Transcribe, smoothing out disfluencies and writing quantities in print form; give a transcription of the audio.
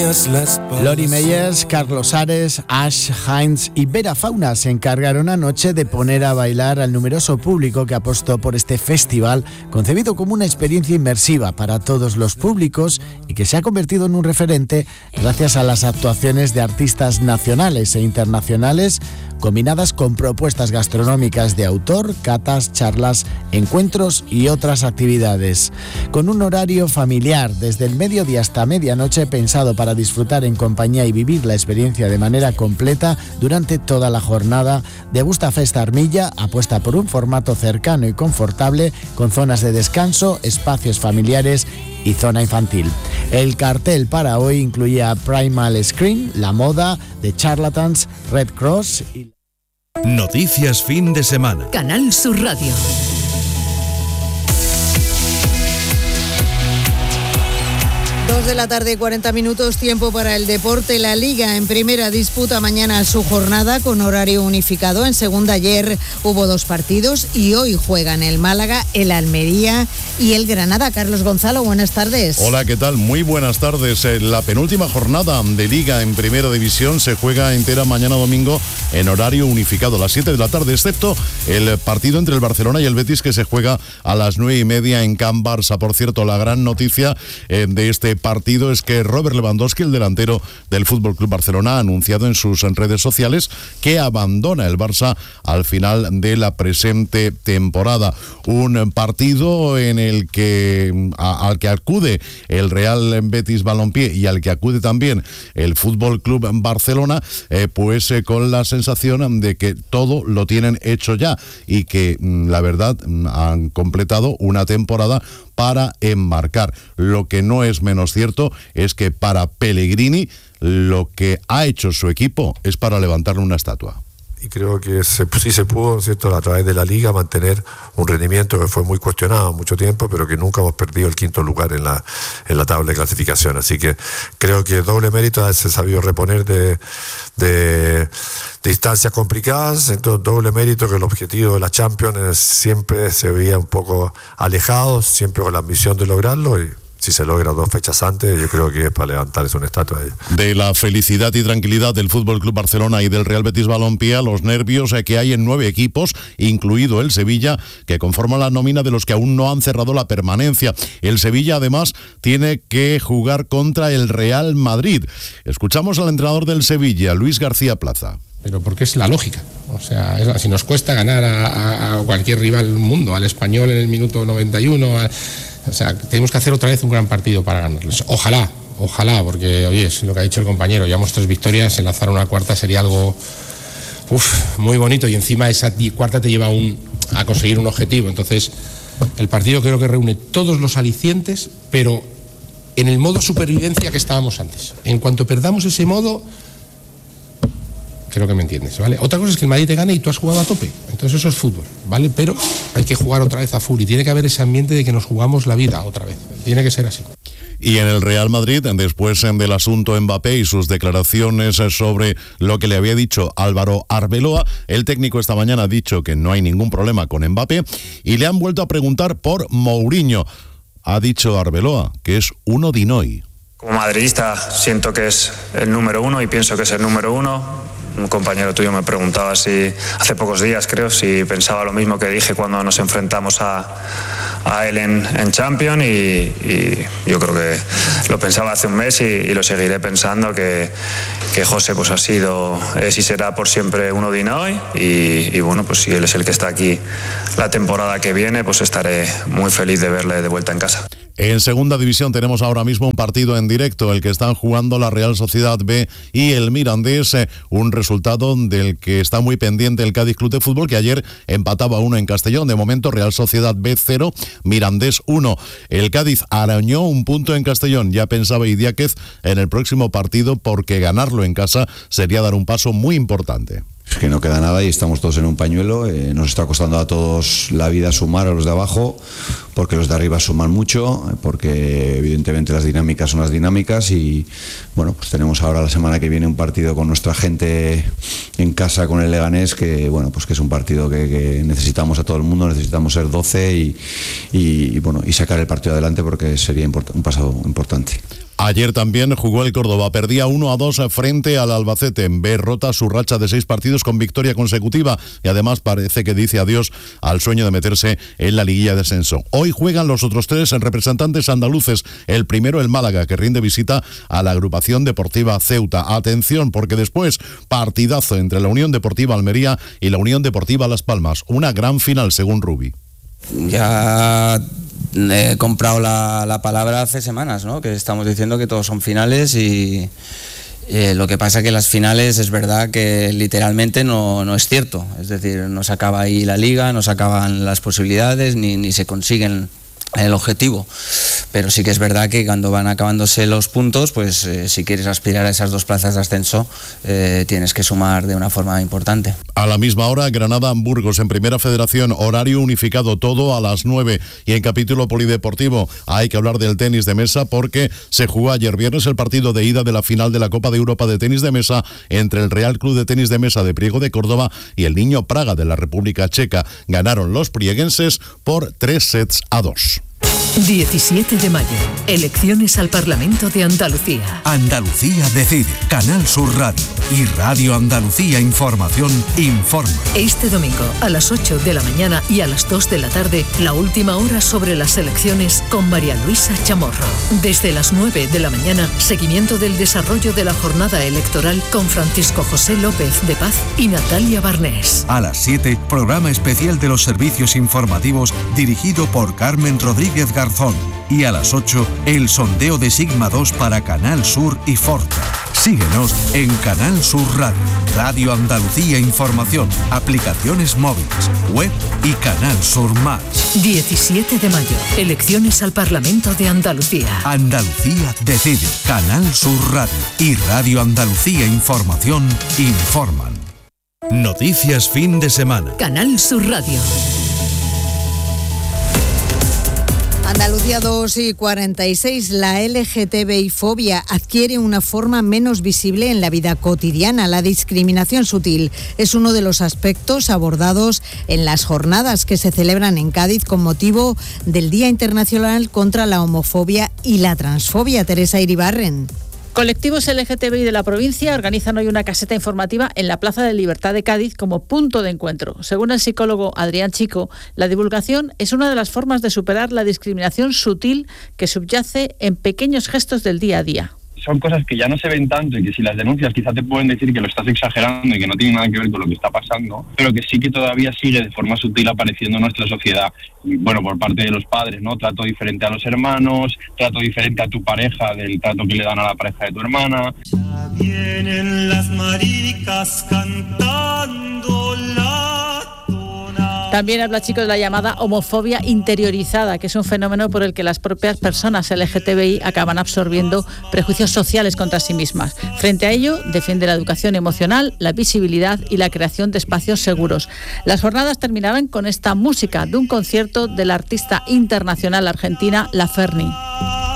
Lori Meyers, Carlos Ares, Ash Hines y Vera Fauna se encargaron anoche de poner a bailar al numeroso público que apostó por este festival, concebido como una experiencia inmersiva para todos los públicos y que se ha convertido en un referente gracias a las actuaciones de artistas nacionales e internacionales, combinadas con propuestas gastronómicas de autor, catas, charlas, encuentros y otras actividades. Con un horario familiar desde el mediodía hasta medianoche, pensado para disfrutar en compañía y vivir la experiencia de manera completa durante toda la jornada, Degusta Fest Armilla apuesta por un formato cercano y confortable, con zonas de descanso, espacios familiares y zona infantil. El cartel para hoy incluía Primal Screen, La Moda, The Charlatans, Red Cross y... Noticias fin de semana. Canal Sur Radio. 2:40 p.m, tiempo para el deporte. La Liga en primera disputa mañana su jornada con horario unificado. En segunda ayer hubo 2 partidos y hoy juegan el Málaga, el Almería y el Granada. Carlos Gonzalo, buenas tardes. Hola, ¿qué tal? Muy buenas tardes. La penúltima jornada de Liga en primera división se juega entera mañana domingo en horario unificado, a las 7 de la tarde, excepto el partido entre el Barcelona y el Betis, que se juega a las 9:30 en Can Barça. Por cierto, la gran noticia de este partido es que Robert Lewandowski, el delantero del FC Barcelona, ha anunciado en sus redes sociales que abandona el Barça al final de la presente temporada. Un partido en el que al que acude el Real Betis Balompié y al que acude también el FC Barcelona, con la sensación de que todo lo tienen hecho ya y que la verdad han completado una temporada para enmarcar. Lo que no es menos cierto es que para Pellegrini lo que ha hecho su equipo es para levantarle una estatua. Y creo que sí se pudo, ¿cierto?, a través de la Liga mantener un rendimiento que fue muy cuestionado mucho tiempo, pero que nunca hemos perdido el 5º lugar en la tabla de clasificación. Así que creo que doble mérito haberse sabido reponer de instancias complicadas. Entonces, doble mérito que el objetivo de la Champions siempre se veía un poco alejado, siempre con la ambición de lograrlo, y si se logra 2 fechas antes, yo creo que es para levantarles una estatua a ellos. De la felicidad y tranquilidad del FC Barcelona y del Real Betis Balompié, los nervios que hay en 9 equipos, incluido el Sevilla, que conforman la nómina de los que aún no han cerrado la permanencia. El Sevilla, además, tiene que jugar contra el Real Madrid. Escuchamos al entrenador del Sevilla, Luis García Plaza. Pero porque es la lógica. O sea, si nos cuesta ganar a cualquier rival del mundo, al Español en el minuto 91... O sea, tenemos que hacer otra vez un gran partido para ganarles. Ojalá, porque, oye, es lo que ha dicho el compañero, llevamos 3 victorias, enlazar una cuarta sería algo muy bonito, y encima esa cuarta te lleva a conseguir un objetivo. Entonces, el partido creo que reúne todos los alicientes, pero en el modo supervivencia que estábamos antes. En cuanto perdamos ese modo, creo que me entiendes, ¿vale? Otra cosa es que el Madrid te gane y tú has jugado a tope, entonces eso es fútbol, ¿vale? Pero hay que jugar otra vez a full y tiene que haber ese ambiente de que nos jugamos la vida otra vez, tiene que ser así. Y en el Real Madrid, después del asunto Mbappé y sus declaraciones sobre lo que le había dicho Álvaro Arbeloa, el técnico esta mañana ha dicho que no hay ningún problema con Mbappé y le han vuelto a preguntar por Mourinho. Ha dicho Arbeloa que es uno di noi. Como madridista siento que es el número 1 y pienso que es el número 1. Un compañero tuyo me preguntaba hace pocos días, creo, si pensaba lo mismo que dije cuando nos enfrentamos a él en Champions, y yo creo que lo pensaba hace un mes y lo seguiré pensando, que José pues ha sido, es y será por siempre uno de noi, y bueno, pues si él es el que está aquí la temporada que viene, pues estaré muy feliz de verle de vuelta en casa. En segunda división tenemos ahora mismo un partido en directo, el que están jugando la Real Sociedad B y el Mirandés, un resultado del que está muy pendiente el Cádiz Club de Fútbol, que ayer empataba 1 en Castellón. De momento, Real Sociedad B 0, Mirandés 1. El Cádiz arañó un punto en Castellón. Ya pensaba Idiáquez en el próximo partido, porque ganarlo en casa sería dar un paso muy importante. Es que no queda nada y estamos todos en un pañuelo. Nos está costando a todos la vida sumar a los de abajo, porque los de arriba suman mucho, porque evidentemente las dinámicas son las dinámicas, y bueno, pues tenemos ahora la semana que viene un partido con nuestra gente en casa con el Leganés, que bueno, pues que es un partido que necesitamos a todo el mundo, necesitamos ser 12 y bueno, y sacar el partido adelante, porque sería un paso importante. Ayer también jugó el Córdoba, perdía 1-2 frente al Albacete. Ve rota su racha de 6 partidos con victoria consecutiva y además parece que dice adiós al sueño de meterse en la liguilla de ascenso. Hoy juegan los otros 3 representantes andaluces. El primero, el Málaga, que rinde visita a la agrupación deportiva Ceuta. Atención, porque después partidazo entre la Unión Deportiva Almería y la Unión Deportiva Las Palmas. Una gran final, según Rubi. Ya he comprado la palabra hace semanas, ¿no? Que estamos diciendo que todos son finales y lo que pasa que las finales es verdad que literalmente no es cierto. Es decir, no se acaba ahí la liga, no se acaban las posibilidades ni se consiguen el objetivo, pero sí que es verdad que cuando van acabándose los puntos, pues si quieres aspirar a esas 2 plazas de ascenso, tienes que sumar de una forma importante. A la misma hora, Granada-Burgos en Primera Federación, horario unificado, todo a las 9. Y en capítulo polideportivo hay que hablar del tenis de mesa, porque se jugó ayer viernes el partido de ida de la final de la Copa de Europa de tenis de mesa entre el Real Club de Tenis de Mesa de Priego de Córdoba y el Niño Praga de la República Checa. Ganaron los prieguenses por 3-2. 17 de mayo, elecciones al Parlamento de Andalucía. Andalucía decide. Canal Sur Radio y Radio Andalucía Información informa. Este domingo a las 8 de la mañana y a las 2 de la tarde, la última hora sobre las elecciones con María Luisa Chamorro. Desde las 9 de la mañana, seguimiento del desarrollo de la jornada electoral con Francisco José López de Paz y Natalia Barnés. A las 7, programa especial de los servicios informativos dirigido por Carmen Rodríguez Garzón. Y a las 8, el sondeo de Sigma 2 para Canal Sur y Forta. Síguenos en Canal Sur Radio, Radio Andalucía Información, aplicaciones móviles, web y Canal Sur Más. 17 de mayo, elecciones al Parlamento de Andalucía. Andalucía decide. Canal Sur Radio y Radio Andalucía Información informan. Noticias fin de semana. Canal Sur Radio. Andalucía 2:46, la LGTBI-fobia adquiere una forma menos visible en la vida cotidiana. La discriminación sutil es uno de los aspectos abordados en las jornadas que se celebran en Cádiz con motivo del Día Internacional contra la Homofobia y la Transfobia. Teresa Iribarren. Colectivos LGTBI de la provincia organizan hoy una caseta informativa en la Plaza de Libertad de Cádiz como punto de encuentro. Según el psicólogo Adrián Chico, la divulgación es una de las formas de superar la discriminación sutil que subyace en pequeños gestos del día a día. Son cosas que ya no se ven tanto y que si las denuncias quizá te pueden decir que lo estás exagerando y que no tiene nada que ver con lo que está pasando, pero que sí que todavía sigue de forma sutil apareciendo en nuestra sociedad. Y bueno, por parte de los padres, ¿no? Trato diferente a los hermanos, trato diferente a tu pareja del trato que le dan a la pareja de tu hermana. Ya vienen las maricas cantando la tona. También habla Chico de la llamada homofobia interiorizada, que es un fenómeno por el que las propias personas LGTBI acaban absorbiendo prejuicios sociales contra sí mismas. Frente a ello, defiende la educación emocional, la visibilidad y la creación de espacios seguros. Las jornadas terminarán con esta música de un concierto de la artista internacional argentina La Ferni.